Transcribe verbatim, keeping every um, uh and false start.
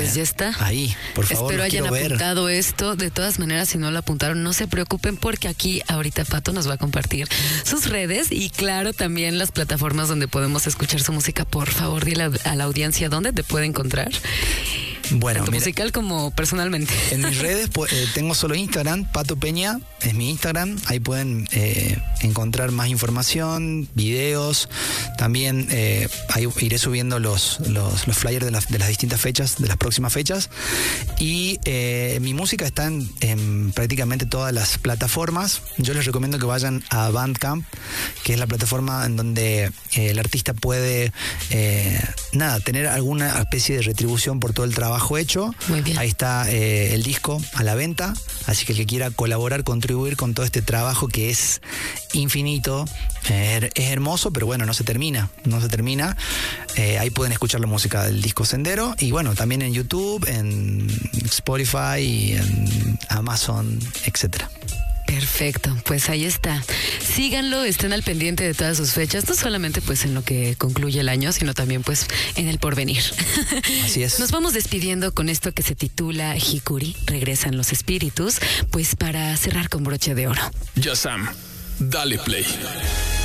pues ya está. Ahí, por favor. Espero hayan ver. apuntado esto. De todas maneras, si no lo apuntaron, no se preocupen porque aquí ahorita Pato nos va a compartir sus redes y claro, también las plataformas donde podemos escuchar su música. Por favor, dile a, a la audiencia dónde te puede encontrar. Bueno, tanto mira, musical como personalmente. En mis redes pues, eh, tengo solo Instagram, Pato Peña, es mi Instagram. Ahí pueden eh, encontrar más información, videos. También eh, ahí iré subiendo los, los, los flyers de las, de las distintas fechas, de las próximas fechas. Y eh, mi música está en, en prácticamente todas las plataformas. Yo les recomiendo que vayan a Bandcamp, que es la plataforma en donde eh, el artista puede eh, nada, tener alguna especie de retribución por todo el trabajo hecho. Muy bien. Ahí está eh, el disco a la venta, así que el que quiera colaborar, contribuir con todo este trabajo que es infinito, eh, es hermoso, pero bueno, no se termina, no se termina. Eh, ahí pueden escuchar la música del disco Sendero y bueno, también en YouTube, en Spotify, y en Amazon, etcétera. Perfecto, pues ahí está. Síganlo, estén al pendiente de todas sus fechas, no solamente pues en lo que concluye el año, sino también pues en el porvenir. Así es. Nos vamos despidiendo con esto que se titula Hikuri, regresan los espíritus, pues para cerrar con broche de oro. Ya Sam, dale play.